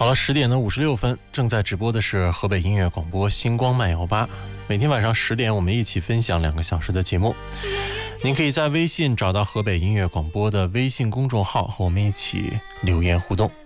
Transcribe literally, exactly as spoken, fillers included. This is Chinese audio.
好了，十点的五十六分，正在直播的是河北音乐广播星光慢摇吧。每天晚上十点，我们一起分享两个小时的节目。您可以在微信找到河北音乐广播的微信公众号，和我们一起留言互动。